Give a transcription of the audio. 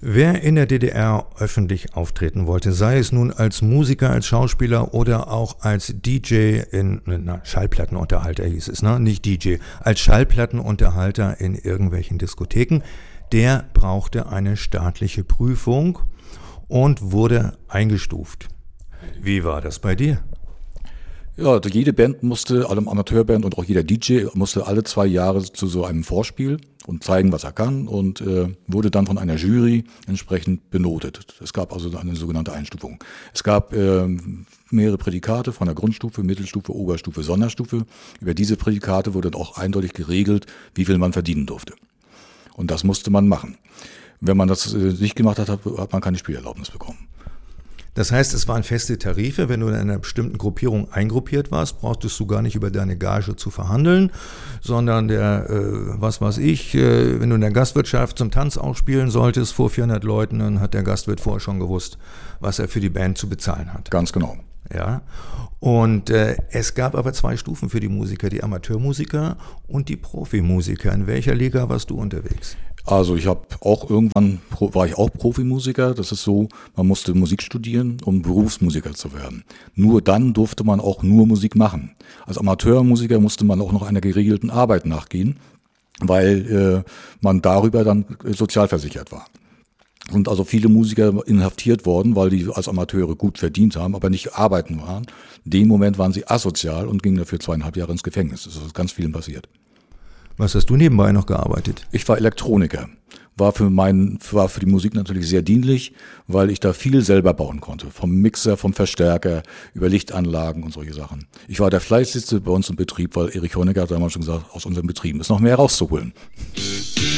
Wer in der DDR öffentlich auftreten wollte, sei es nun als Musiker, als Schauspieler oder auch als DJ Schallplattenunterhalter hieß es, ne? Nicht DJ, als Schallplattenunterhalter in irgendwelchen Diskotheken, der brauchte eine staatliche Prüfung und wurde eingestuft. Wie war das bei dir? Ja, jede Band musste, alle Amateurband und auch jeder DJ musste alle 2 Jahre zu so einem Vorspiel und zeigen, was er kann, und wurde dann von einer Jury entsprechend benotet. Es gab also eine sogenannte Einstufung. Es gab mehrere Prädikate von der Grundstufe, Mittelstufe, Oberstufe, Sonderstufe. Über diese Prädikate wurde dann auch eindeutig geregelt, wie viel man verdienen durfte. Und das musste man machen. Wenn man das nicht gemacht hat, hat man keine Spielerlaubnis bekommen. Das heißt, es waren feste Tarife. Wenn du in einer bestimmten Gruppierung eingruppiert warst, brauchtest du gar nicht über deine Gage zu verhandeln, sondern wenn du in der Gastwirtschaft zum Tanz ausspielen solltest vor 400 Leuten, dann hat der Gastwirt vorher schon gewusst, was er für die Band zu bezahlen hat. Ganz genau. Ja. Und es gab aber 2 Stufen für die Musiker, die Amateurmusiker und die Profimusiker. In welcher Liga warst du unterwegs? Also war ich auch Profimusiker. Das ist so, man musste Musik studieren, um Berufsmusiker zu werden. Nur dann durfte man auch nur Musik machen. Als Amateurmusiker musste man auch noch einer geregelten Arbeit nachgehen, weil man darüber dann sozialversichert war. Sind also viele Musiker inhaftiert worden, weil die als Amateure gut verdient haben, aber nicht arbeiten waren. In dem Moment waren sie asozial und gingen dafür 2,5 Jahre ins Gefängnis. Das ist ganz vielen passiert. Was hast du nebenbei noch gearbeitet? Ich war Elektroniker. War für die Musik natürlich sehr dienlich, weil ich da viel selber bauen konnte. Vom Mixer, vom Verstärker, über Lichtanlagen und solche Sachen. Ich war der Fleißigste bei uns im Betrieb, weil Erich Honecker hat damals schon gesagt, aus unseren Betrieben ist noch mehr rauszuholen.